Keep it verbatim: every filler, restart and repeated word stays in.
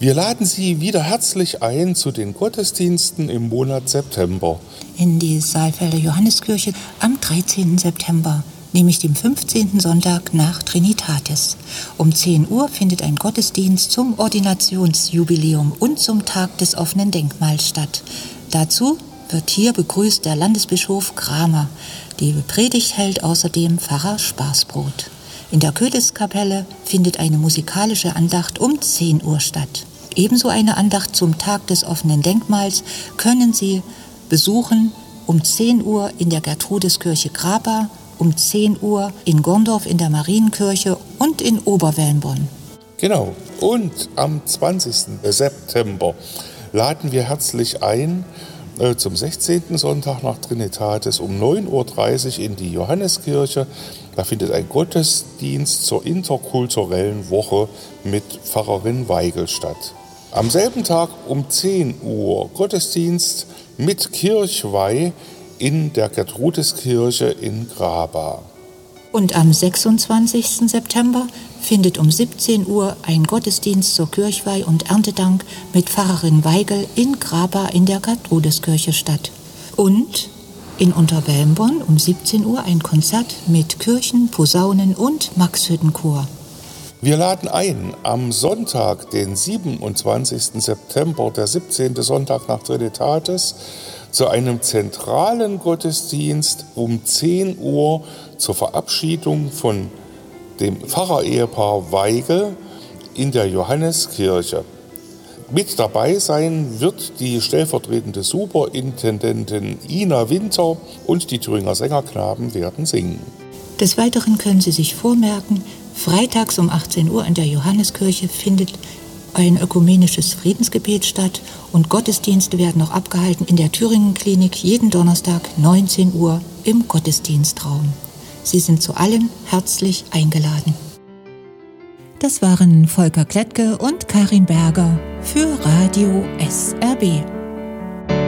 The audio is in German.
Wir laden Sie wieder herzlich ein zu den Gottesdiensten im Monat September. In die Saalfelder Johanneskirche am dreizehnten September, nämlich dem fünfzehnten Sonntag nach Trinitatis. Um zehn Uhr findet ein Gottesdienst zum Ordinationsjubiläum und zum Tag des offenen Denkmals statt. Dazu wird hier begrüßt der Landesbischof Kramer. Die Predigt hält außerdem Pfarrer Spaßbrot. In der Köhliskapelle findet eine musikalische Andacht um zehn Uhr statt. Ebenso eine Andacht zum Tag des offenen Denkmals können Sie besuchen um zehn Uhr in der Gertrudiskirche Graba, um zehn Uhr in Gorndorf in der Marienkirche und in Oberwellenborn. Genau, und am zwanzigsten September laden wir herzlich ein äh, zum sechzehnten Sonntag nach Trinitatis um neun Uhr dreißig in die Johanneskirche. Da findet ein Gottesdienst zur interkulturellen Woche mit Pfarrerin Weigel statt. Am selben Tag um zehn Uhr Gottesdienst mit Kirchweih in der Gertrudiskirche in Graba. Und am sechsundzwanzigsten September findet um siebzehn Uhr ein Gottesdienst zur Kirchweih und Erntedank mit Pfarrerin Weigel in Graba in der Gertrudiskirche statt. Und in Unterwellenborn um siebzehn Uhr ein Konzert mit Kirchen, Posaunen und Maxhüttenchor. Wir laden ein am Sonntag, den siebenundzwanzigsten September, der siebzehnte Sonntag nach Trinitatis, zu einem zentralen Gottesdienst um zehn Uhr zur Verabschiedung von dem Pfarrerehepaar Weigel in der Johanneskirche. Mit dabei sein wird die stellvertretende Superintendentin Ina Winter und die Thüringer Sängerknaben werden singen. Des Weiteren können Sie sich vormerken, freitags um achtzehn Uhr in der Johanneskirche findet ein ökumenisches Friedensgebet statt und Gottesdienste werden noch abgehalten in der Thüringen-Klinik jeden Donnerstag neunzehn Uhr im Gottesdienstraum. Sie sind zu allen herzlich eingeladen. Das waren Volker Klettke und Karin Berger für Radio S R B.